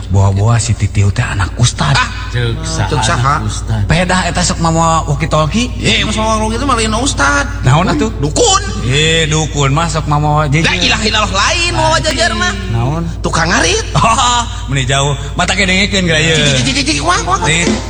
bawa-bawa si Titiw teh anak ustad. Cek saha Ustad. Pedah eta sok mama walkie-talkie. masalah orang itu malah ustad Naon atuh? dukun Dukun mah sok mama la jejer. ilaha illallah lain mau jajar mah Naon? tukang ngarit Meni jauh. Mata kedengekeun geura ieu. cik wah